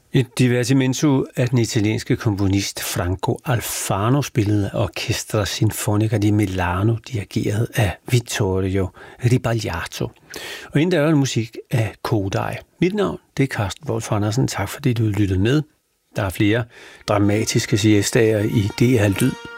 Et divertimento af den italienske komponist Franco Alfano, spillet af Orchestra Sinfonica di Milano, dirigeret af Vittorio Ribagliato. Og inden der er musik af Kodai. Mit navn, det er Carsten Wolf Andersen. Tak fordi du lyttede med. Der er flere dramatiske siestaer i DR Lyd.